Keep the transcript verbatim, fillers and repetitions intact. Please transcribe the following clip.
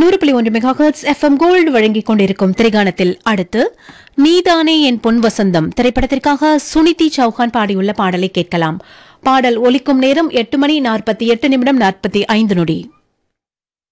நூறு புள்ளி ஒன்று mega hertz F M gold வழங்கிக் கொண்டிருக்கும் திரைகாணத்தில் அடுத்து நீதானே என் பொன் வசந்தம் திரைப்படத்திற்காக சுனிதி சௌஹான் பாடியுள்ள பாடலை கேட்கலாம். பாடல் ஒலிக்கும் நேரம் எட்டு மணி நாற்பத்தி எட்டு நிமிடம் நாற்பத்தி ஐந்து நொடி.